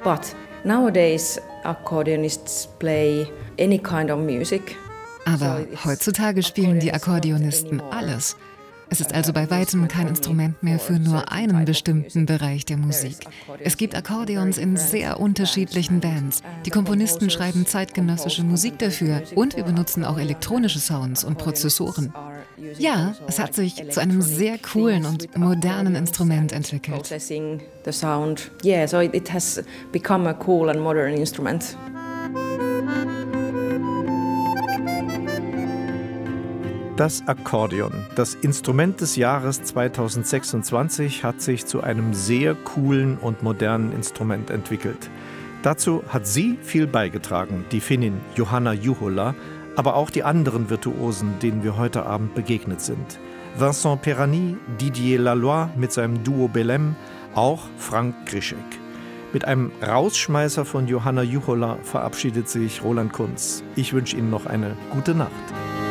But nowadays accordionists play any kind of music. Aber heutzutage spielen die Akkordeonisten alles. Es ist also bei weitem kein Instrument mehr für nur einen bestimmten Bereich der Musik. Es gibt Akkordeons in sehr unterschiedlichen Bands. Die Komponisten schreiben zeitgenössische Musik dafür und wir benutzen auch elektronische Sounds und Prozessoren. Ja, es hat sich zu einem sehr coolen und modernen Instrument entwickelt. Yeah, so it has become a cool and modern instrument. Das Akkordeon, das Instrument des Jahres 2026, hat sich zu einem sehr coolen und modernen Instrument entwickelt. Dazu hat sie viel beigetragen, die Finnin Johanna Juhola, aber auch die anderen Virtuosen, denen wir heute Abend begegnet sind. Vincent Perani, Didier Laloy mit seinem Duo Belém, auch Frank Grischek. Mit einem Rausschmeißer von Johanna Juhola verabschiedet sich Roland Kunz. Ich wünsche Ihnen noch eine gute Nacht.